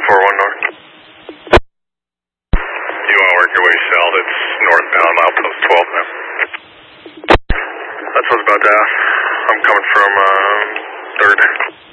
41 north. You want to work your way south, it's northbound, milepost 12 now. That's what I was about to ask. I'm coming from 3rd.